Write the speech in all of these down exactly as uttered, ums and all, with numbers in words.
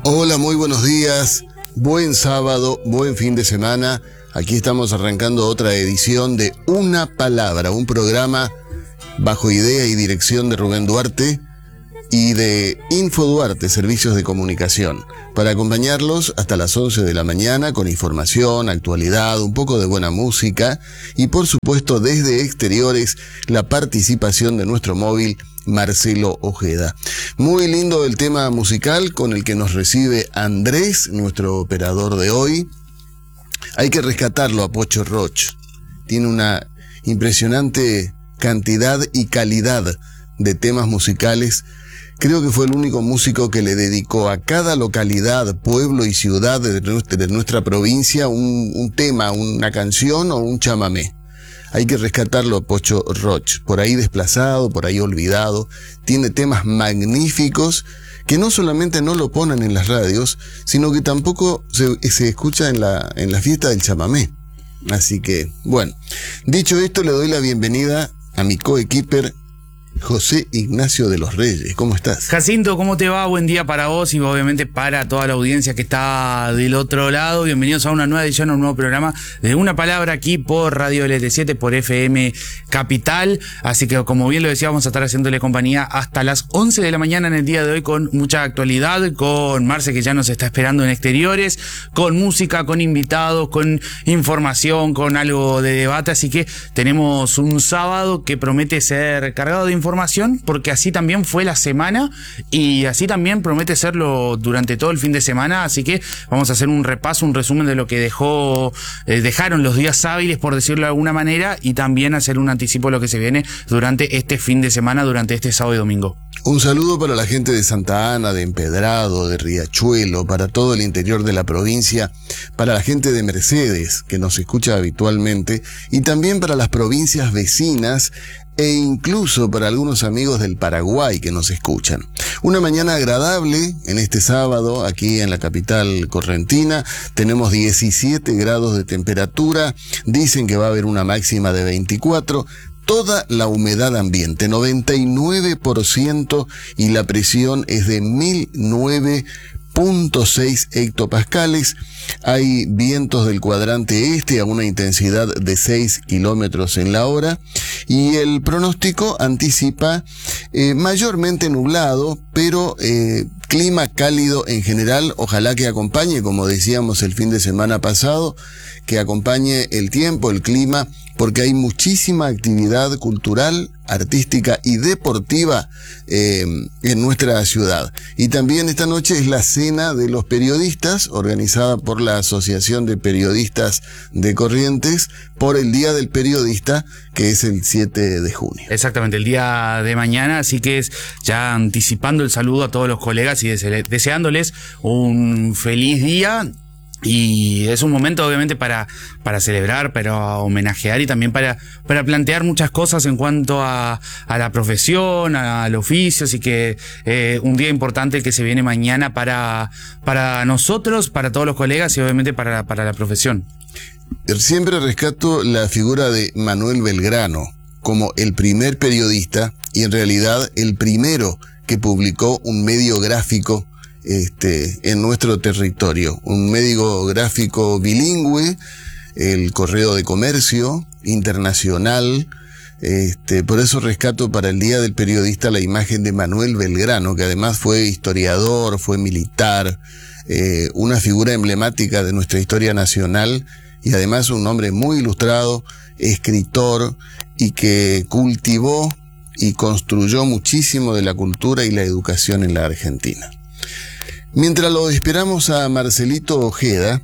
Hola, muy buenos días, buen sábado, buen fin de semana. Aquí estamos arrancando otra edición de Una Palabra, un programa bajo idea y dirección de Rubén Duarte y de Info Duarte, Servicios de Comunicación, para acompañarlos hasta las once de la mañana con información, actualidad, un poco de buena música y por supuesto desde exteriores la participación de nuestro móvil Marcelo Ojeda. Muy lindo el tema musical con el que nos recibe Andrés, nuestro operador de hoy. Hay que rescatarlo a Pocho Roch. Tiene una impresionante cantidad y calidad de temas musicales. Creo que fue el único músico que le dedicó a cada localidad, pueblo y ciudad de nuestra, de nuestra provincia un, un tema, una canción o un chamamé. Hay que rescatarlo a Pocho Roch, por ahí desplazado, por ahí olvidado. Tiene temas magníficos que no solamente no lo ponen en las radios, sino que tampoco se, se escucha en la, en la fiesta del chamamé. Así que, bueno, dicho esto, le doy la bienvenida a mi coequiper, José Ignacio de los Reyes. ¿Cómo estás? Jacinto, ¿cómo te va? Buen día para vos y obviamente para toda la audiencia que está del otro lado. Bienvenidos a una nueva edición, a un nuevo programa de Una Palabra aquí por Radio L T siete, por F M Capital. Así que, como bien lo decía, vamos a estar haciéndole compañía hasta las once de la mañana en el día de hoy con mucha actualidad, con Marce que ya nos está esperando en exteriores, con música, con invitados, con información, con algo de debate. Así que tenemos un sábado que promete ser cargado de información. información, porque así también fue la semana y así también promete serlo durante todo el fin de semana, así que vamos a hacer un repaso, un resumen de lo que dejó eh, dejaron los días hábiles, por decirlo de alguna manera, y también hacer un anticipo de lo que se viene durante este fin de semana, durante este sábado y domingo. Un saludo para la gente de Santa Ana, de Empedrado, de Riachuelo, para todo el interior de la provincia, para la gente de Mercedes, que nos escucha habitualmente, y también para las provincias vecinas, e incluso para algunos amigos del Paraguay que nos escuchan. Una mañana agradable en este sábado aquí en la capital correntina. Tenemos diecisiete grados de temperatura. Dicen que va a haber una máxima de veinticuatro. Toda la humedad ambiente, noventa y nueve por ciento, y la presión es de mil nueve punto seis hectopascales. Hay vientos del cuadrante este a una intensidad de seis kilómetros en la hora y el pronóstico anticipa eh, mayormente nublado, pero eh, clima cálido en general. Ojalá que acompañe, como decíamos el fin de semana pasado, que acompañe el tiempo, el clima, porque hay muchísima actividad cultural, artística y deportiva eh, en nuestra ciudad. Y también esta noche es la Cena de los Periodistas, organizada por la Asociación de Periodistas de Corrientes, por el Día del Periodista, que es el siete de junio. Exactamente, el día de mañana, así que es ya anticipando el saludo a todos los colegas y dese- deseándoles un feliz día. Y es un momento obviamente para, para celebrar, para homenajear y también para, para plantear muchas cosas en cuanto a, a la profesión, a, al oficio, así que eh, un día importante que se viene mañana para, para nosotros, para todos los colegas y obviamente para, para la profesión. Siempre rescato la figura de Manuel Belgrano como el primer periodista y en realidad el primero que publicó un medio gráfico Este, en nuestro territorio, un medio gráfico bilingüe, el Correo de Comercio Internacional. Este, por eso rescato para el Día del Periodista la imagen de Manuel Belgrano, que además fue historiador, fue militar, eh, una figura emblemática de nuestra historia nacional y además un hombre muy ilustrado, escritor y que cultivó y construyó muchísimo de la cultura y la educación en la Argentina. Mientras lo esperamos a Marcelito Ojeda,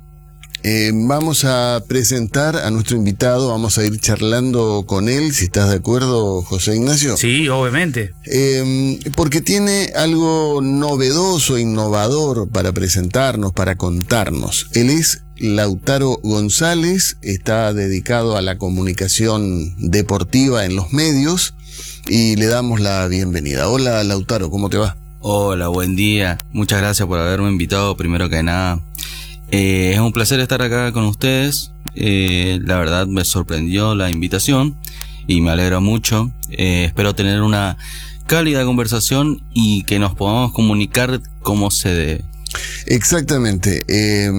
eh, vamos a presentar a nuestro invitado, vamos a ir charlando con él, si estás de acuerdo, José Ignacio. Sí, obviamente. Eh, porque tiene algo novedoso, innovador para presentarnos, para contarnos. Él es Lautaro González, está dedicado a la comunicación deportiva en los medios y le damos la bienvenida. Hola Lautaro, ¿cómo te va? Hola, buen día. Muchas gracias por haberme invitado, primero que nada. Eh, es un placer estar acá con ustedes. Eh, la verdad me sorprendió la invitación y me alegra mucho. Eh, espero tener una cálida conversación y que nos podamos comunicar como se debe. Exactamente. Eh,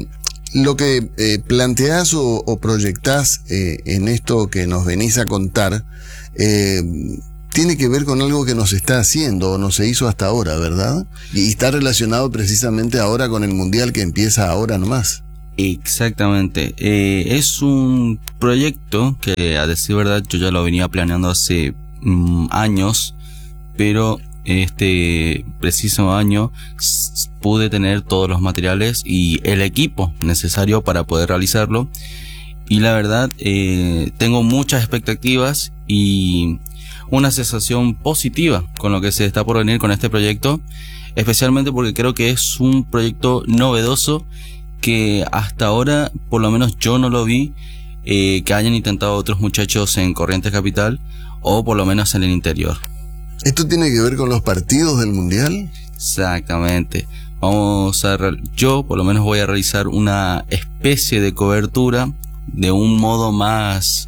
lo que eh, planteás o, o proyectás eh, en esto que nos venís a contar, eh, tiene que ver con algo que nos está haciendo o no se hizo hasta ahora, ¿verdad? Y está relacionado precisamente ahora con el Mundial que empieza ahora nomás. Exactamente. Eh, es un proyecto que, a decir verdad, yo ya lo venía planeando hace mm, años, pero este preciso año s- pude tener todos los materiales y el equipo necesario para poder realizarlo. Y la verdad, eh, tengo muchas expectativas y una sensación positiva con lo que se está por venir con este proyecto, especialmente porque creo que es un proyecto novedoso que hasta ahora, por lo menos yo no lo vi, eh, que hayan intentado otros muchachos en Corrientes Capital o por lo menos en el interior. ¿Esto tiene que ver con los partidos del Mundial? Exactamente. Vamos a, re- yo por lo menos voy a realizar una especie de cobertura de un modo más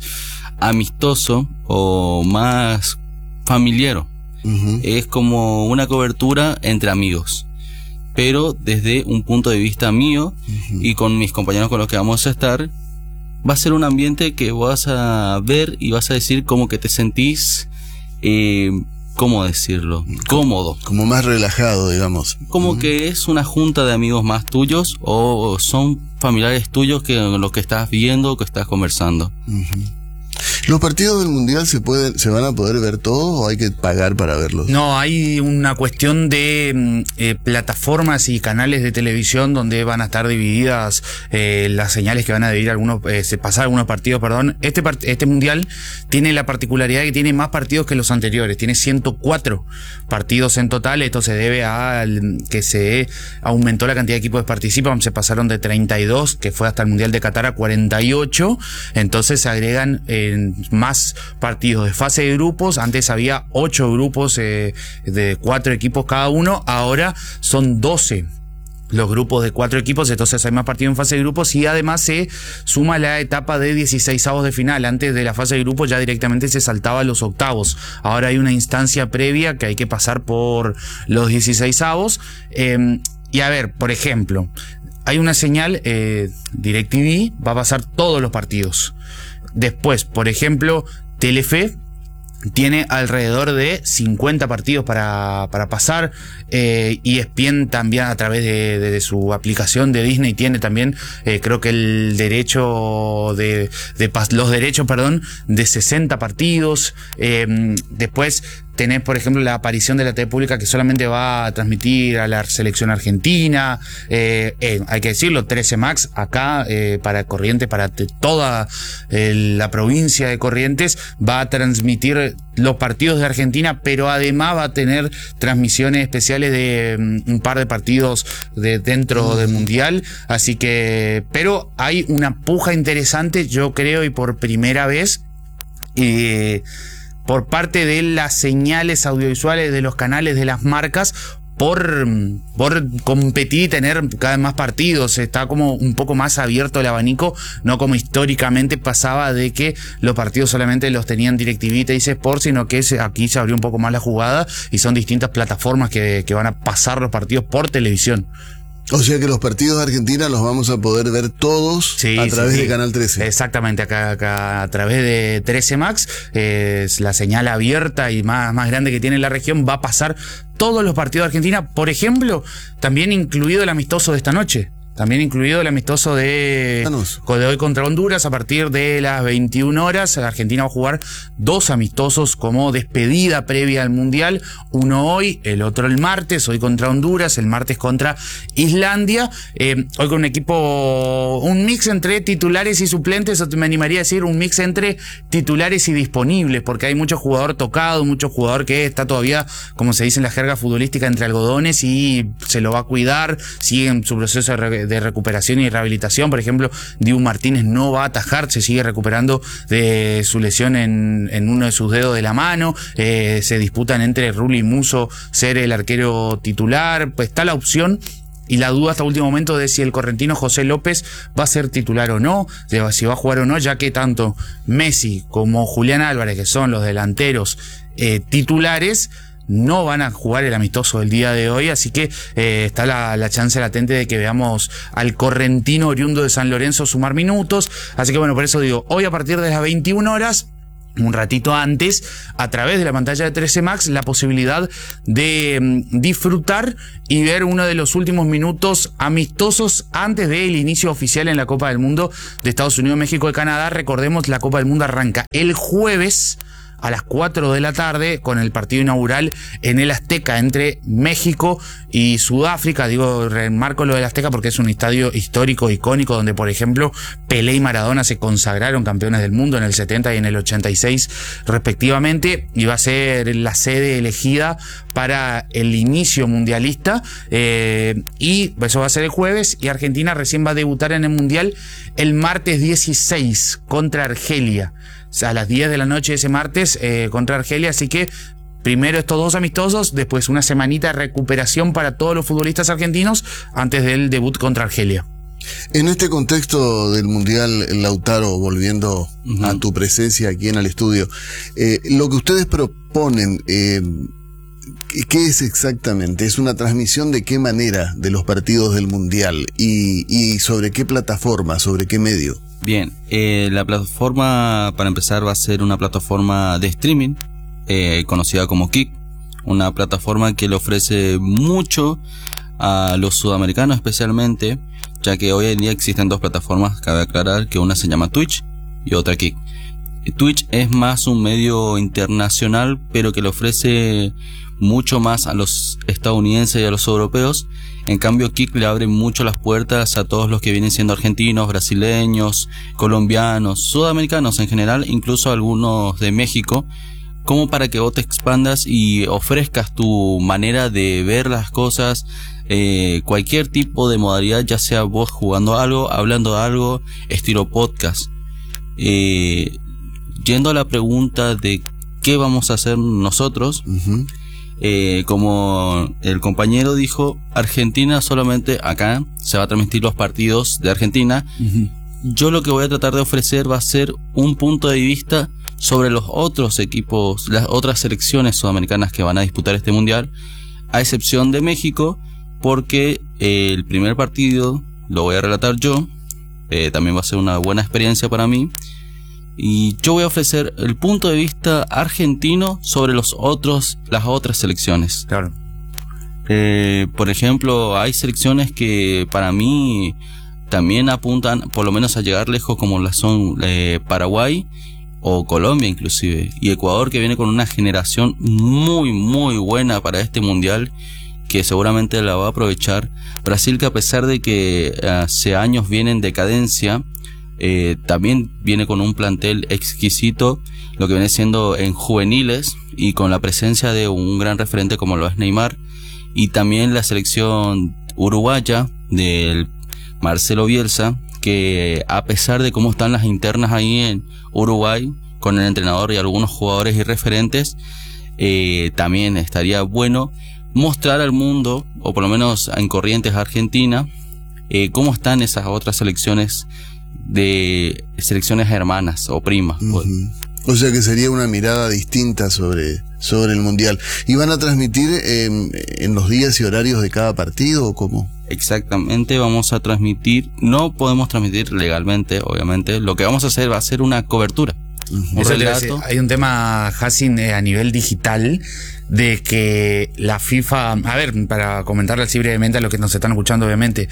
amistoso o más familiar. Uh-huh. Es como una cobertura entre amigos, pero desde un punto de vista mío Uh-huh. y con mis compañeros con los que vamos a estar. Va a ser un ambiente que vas a ver y vas a decir como que te sentís, eh, ¿cómo decirlo? Cómodo. Como más relajado, digamos. Como Uh-huh. que es una junta de amigos más tuyos o son familiares tuyos que los que estás viendo o que estás conversando. Uh-huh. ¿Los partidos del Mundial se pueden, se van a poder ver todos o hay que pagar para verlos? No, hay una cuestión de mm, eh, plataformas y canales de televisión donde van a estar divididas eh, las señales que van a dividir algunos, eh, se pasar algunos partidos, perdón. Este part- este mundial tiene la particularidad de que tiene más partidos que los anteriores, tiene ciento cuatro partidos en total. Esto se debe a al- que se aumentó la cantidad de equipos que participan, se pasaron de treinta y dos, que fue hasta el Mundial de Qatar, a cuarenta y ocho, entonces se agregan eh, más partidos de fase de grupos. Antes había ocho grupos eh, de cuatro equipos cada uno, ahora son doce los grupos de cuatro equipos, entonces hay más partidos en fase de grupos y además se suma la etapa de dieciseisavos de final. Antes de la fase de grupos ya directamente se saltaba a los octavos, ahora hay una instancia previa que hay que pasar por los dieciseisavos. Eh, y a ver, por ejemplo, hay una señal, eh, DirecTV va a pasar todos los partidos. Después, por ejemplo, Telefe tiene alrededor de cincuenta partidos para, para pasar. Eh, E S P N también, a través de, de, de su aplicación de Disney, tiene también, eh, creo que el derecho de, de los derechos, perdón, de sesenta partidos. Eh, después tenés, por ejemplo, la aparición de la T V pública, que solamente va a transmitir a la selección argentina. Eh, eh, hay que decirlo, trece Max acá, eh, para Corrientes, para toda eh, la provincia de Corrientes, va a transmitir los partidos de Argentina, pero además va a tener transmisiones especiales de um, un par de partidos de dentro del Mundial. Así que, pero hay una puja interesante, yo creo, y por primera vez, eh, por parte de las señales audiovisuales, de los canales, de las marcas, por, por competir y tener cada vez más partidos. Está como un poco más abierto el abanico, no como históricamente pasaba, de que los partidos solamente los tenían DirecTV y Sport, sino que se, aquí se abrió un poco más la jugada y son distintas plataformas que, que van a pasar los partidos por televisión. O sea que los partidos de Argentina los vamos a poder ver todos Sí, a través sí, sí. de Canal trece. Exactamente, acá, acá a través de trece Max, eh, es la señal abierta y más, más grande que tiene la región, va a pasar todos los partidos de Argentina. Por ejemplo, también incluido el amistoso de esta noche. También incluido el amistoso de, de hoy contra Honduras a partir de las veintiuna horas. Argentina va a jugar dos amistosos como despedida previa al Mundial. Uno hoy, el otro el martes. Hoy contra Honduras, el martes contra Islandia. Eh, hoy con un equipo, un mix entre titulares y suplentes. Me animaría a decir un mix entre titulares y disponibles, porque hay mucho jugador tocado, mucho jugador que está todavía, como se dice en la jerga futbolística, entre algodones y se lo va a cuidar. Sigue en su proceso de de recuperación y rehabilitación. Por ejemplo, Dibu Martínez no va a atajar, se sigue recuperando de su lesión en, en uno de sus dedos de la mano. Eh, se disputan entre Rulli y Musso ser el arquero titular. Pues está la opción y la duda hasta último momento de si el correntino José López va a ser titular o no, si va a jugar o no, ya que tanto Messi como Julián Álvarez, que son los delanteros eh, titulares, no van a jugar el amistoso del día de hoy, así que eh, está la, la chance latente de que veamos al correntino oriundo de San Lorenzo sumar minutos. Así que bueno, por eso digo, hoy a partir de las veintiuna horas, un ratito antes, a través de la pantalla de trece Max, la posibilidad de mm, disfrutar y ver uno de los últimos minutos amistosos antes del inicio oficial en la Copa del Mundo de Estados Unidos, México y Canadá. Recordemos, la Copa del Mundo arranca el jueves a las cuatro de la tarde con el partido inaugural en el Azteca entre México y Sudáfrica. Digo, remarco lo del Azteca porque es un estadio histórico, icónico, donde por ejemplo Pelé y Maradona se consagraron campeones del mundo en el setenta y en el ochenta y seis respectivamente, y va a ser la sede elegida para el inicio mundialista, eh, y eso va a ser el jueves, y Argentina recién va a debutar en el Mundial el martes dieciséis contra Argelia, o sea, a las diez de la noche ese martes eh, contra Argelia. Así que primero estos dos amistosos, después una semanita de recuperación para todos los futbolistas argentinos antes del debut contra Argelia. En este contexto del Mundial, Lautaro, volviendo uh-huh. a tu presencia aquí en el estudio, eh, lo que ustedes proponen, eh, ¿qué es exactamente? ¿Es una transmisión de qué manera de los partidos del Mundial? ¿Y, y sobre qué plataforma, sobre qué medio? Bien, eh, la plataforma, para empezar, va a ser una plataforma de streaming, eh, conocida como Kick, una plataforma que le ofrece mucho a los sudamericanos especialmente, ya que hoy en día existen dos plataformas, cabe aclarar que una se llama Twitch y otra Kick. Twitch es más un medio internacional, pero que le ofrece mucho más a los estadounidenses y a los europeos. En cambio, Kick le abre mucho las puertas a todos los que vienen siendo argentinos, brasileños, colombianos, sudamericanos en general, incluso algunos de México, como para que vos te expandas y ofrezcas tu manera de ver las cosas, eh, cualquier tipo de modalidad, ya sea vos jugando algo, hablando de algo, estilo podcast. Eh, yendo a la pregunta de qué vamos a hacer nosotros, uh-huh. eh, como el compañero dijo, Argentina solamente acá se va a transmitir los partidos de Argentina. Uh-huh. Yo lo que voy a tratar de ofrecer va a ser un punto de vista sobre los otros equipos, las otras selecciones sudamericanas que van a disputar este mundial, a excepción de México, porque eh, el primer partido lo voy a relatar yo, eh, también va a ser una buena experiencia para mí, y yo voy a ofrecer el punto de vista argentino sobre los otros, las otras selecciones. Claro. Eh, por ejemplo, hay selecciones que para mí también apuntan por lo menos a llegar lejos, como las son eh, Paraguay o Colombia inclusive, y Ecuador, que viene con una generación muy muy buena para este mundial, que seguramente la va a aprovechar. Brasil, que a pesar de que hace años viene en decadencia, eh, también viene con un plantel exquisito, lo que viene siendo en juveniles, y con la presencia de un gran referente como lo es Neymar. Y también la selección uruguaya del Marcelo Bielsa, que a pesar de cómo están las internas ahí en Uruguay, con el entrenador y algunos jugadores y referentes, eh, también estaría bueno mostrar al mundo, o por lo menos en Corrientes, Argentina, eh, cómo están esas otras selecciones, de selecciones hermanas o primas. Uh-huh. O sea que sería una mirada distinta sobre, sobre el Mundial. ¿Y van a transmitir eh, en los días y horarios de cada partido o cómo? Exactamente, vamos a transmitir, no podemos transmitir legalmente, obviamente, lo que vamos a hacer va a ser una cobertura. Uh-huh. Un relato. Hay un tema, Hassin, eh, a nivel digital, de que la FIFA, a ver, para comentarle así brevemente a los que nos están escuchando, obviamente,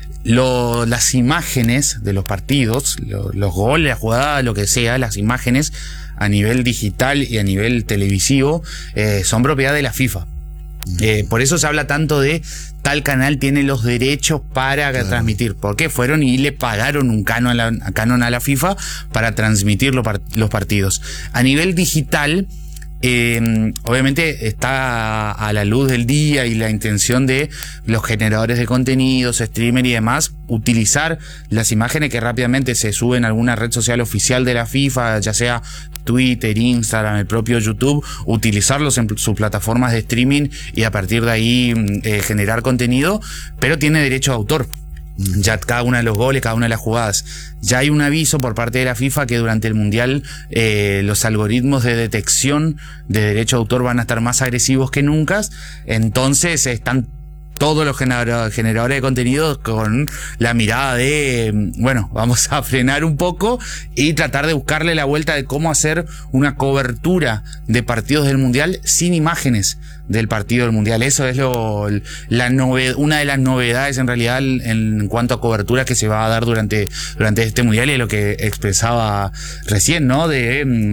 lo, las imágenes de los partidos, lo, los goles, la jugada, lo que sea, las imágenes a nivel digital y a nivel televisivo eh, son propiedad de la FIFA. Eh, por eso se habla tanto de tal canal tiene los derechos para claro. transmitir, porque fueron y le pagaron un canon a la, canon a la FIFA para transmitir lo, los partidos. A nivel digital, eh, obviamente está a la luz del día y la intención de los generadores de contenidos, streamer y demás, utilizar las imágenes que rápidamente se suben a alguna red social oficial de la FIFA, ya sea Twitter, Instagram, el propio YouTube, utilizarlos en sus plataformas de streaming y a partir de ahí eh, generar contenido, pero tiene derecho de autor. ya cada uno de los goles, cada una de las jugadas. Ya hay un aviso por parte de la FIFA que durante el Mundial eh, los algoritmos de detección de derecho de autor van a estar más agresivos que nunca, entonces están todos los generadores de contenido con la mirada de, bueno, vamos a frenar un poco y tratar de buscarle la vuelta de cómo hacer una cobertura de partidos del Mundial sin imágenes del partido del Mundial. Eso es lo, la noved- una de las novedades en realidad en cuanto a cobertura que se va a dar durante, durante este Mundial, y es lo que expresaba recién, ¿no? De